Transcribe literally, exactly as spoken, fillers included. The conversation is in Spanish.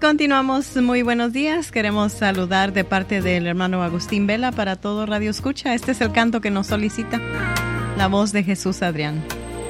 continuamos. Muy buenos días. Queremos saludar de parte del hermano Agustín Vela para todo Radio Escucha. Este es el canto que nos solicita la voz de Jesús Adrián.